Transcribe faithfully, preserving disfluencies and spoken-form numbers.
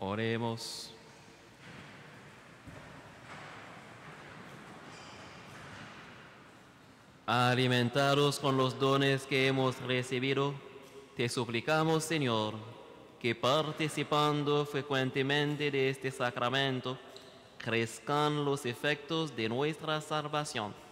Oremos. Alimentados con los dones que hemos recibido, te suplicamos, Señor, que participando frecuentemente de este sacramento, crezcan los efectos de nuestra salvación.